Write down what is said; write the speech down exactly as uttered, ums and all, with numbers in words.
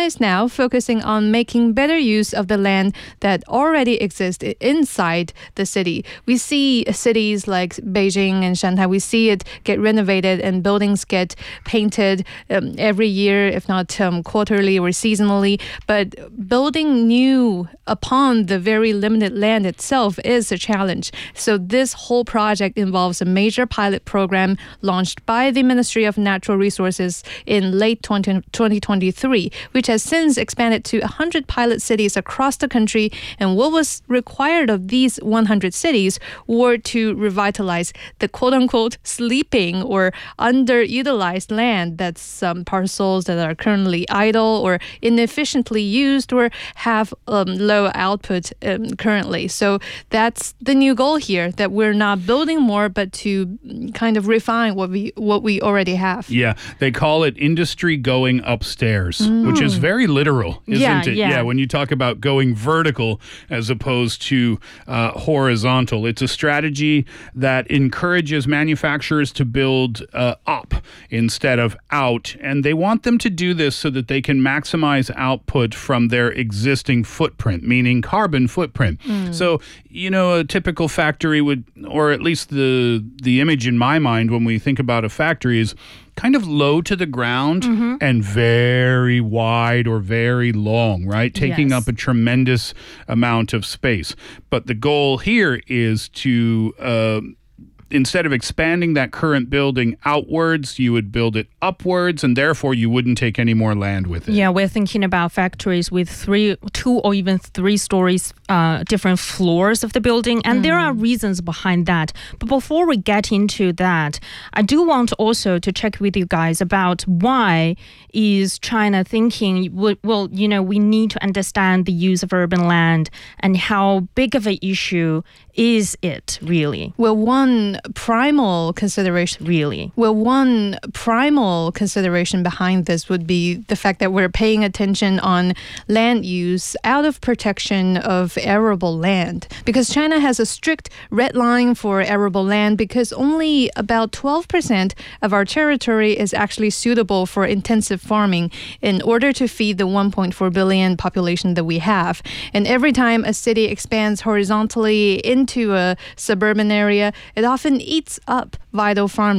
is now focusing on making better use of the land that already exists inside the city. We see cities like Beijing and Shanghai, we see it get renovated and buildings get painted um, every year, if not um, quarterly or seasonally. But building new upon the very limited land itself is a challenge. So this whole project involves a major pilot program launched by the Ministry of Natural Resources in late twenty twenty-three, which has since expanded to one hundred pilot cities across the country. And what was required of these one hundred cities were to revitalize the quote-unquote sleeping or underutilized land, that's um, parcels that are currently idle or inefficiently used or have um, low output um, currently. So that's the new goal here, that we're not building more, but to kind of refine what we what we already have. Yeah, they call it industry going upstairs, mm. which is very literal, isn't yeah, it? Yeah. yeah, when you talk about going vertical as opposed to uh, horizontal. It's a strategy that encourages manufacturers to build uh, up instead of out, and they want them to do this so that they can maximize output from their existing footprint, meaning carbon footprint. Mm. So, you know, a typical factory would, or at least the the image in my mind when we think about a factory is kind of low to the ground mm-hmm. and very wide or very long, right? Taking yes. up a tremendous amount of space. But the goal here is to, uh, instead of expanding that current building outwards, you would build it upwards, and therefore you wouldn't take any more land with it. Yeah, we're thinking about factories with three, two or even three stories, uh, different floors of the building, and mm. there are reasons behind that. But before we get into that, I do want also to check with you guys about why is China thinking, well, you know, we need to understand the use of urban land, and how big of an issue is it really? Well, one primal consideration really well one primal consideration behind this would be the fact that we're paying attention on land use out of protection of arable land, because China has a strict red line for arable land, because only about twelve percent of our territory is actually suitable for intensive farming in order to feed the one point four billion population that we have. And every time a city expands horizontally into a suburban area, it often eats up vital farm